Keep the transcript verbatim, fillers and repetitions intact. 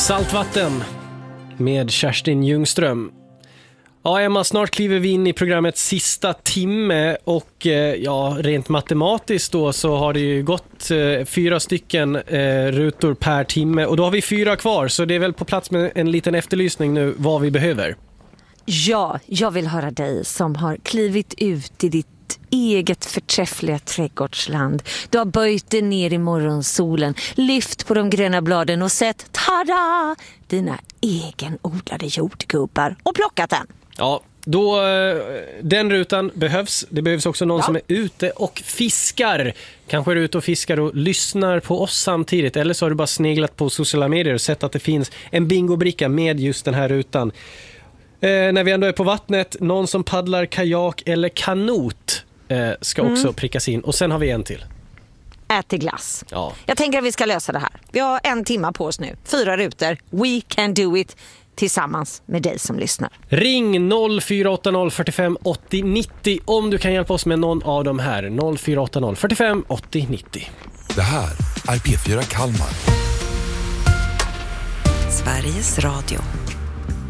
Saltvatten med Kerstin Ljungström. Ja, Emma, snart kliver vi in i programmets sista timme och eh, ja, rent matematiskt då så har det ju gått eh, fyra stycken eh, rutor per timme och då har vi fyra kvar, så det är väl på plats med en liten efterlysning nu vad vi behöver. Ja, jag vill höra dig som har klivit ut i ditt eget förträffliga trädgårdsland. Du har böjt dig ner i morgonsolen, lyft på de gröna bladen och sett, tada, dina egenodlade jordgubbar och plockat den. Ja, då, den rutan behövs. Det behövs också någon ja. som är ute och fiskar. Kanske är du ute och fiskar och lyssnar på oss samtidigt. Eller så har du bara sneglat på sociala medier och sett att det finns en bingobricka med just den här rutan. Eh, när vi ändå är på vattnet, någon som paddlar kajak eller kanot eh, ska också mm. prickas in. Och sen har vi en till. Äter glass. Ja. Jag tänker att vi ska lösa det här. Vi har en timma på oss nu. Fyra rutor. We can do it. Tillsammans med dig som lyssnar. Ring noll fyra åtta noll fyrtiofem åttio nittio om du kan hjälpa oss med någon av de här. Noll fyra åtta noll fyrtiofem åttio nittio. Det här är P fyra Kalmar. Sveriges Radio.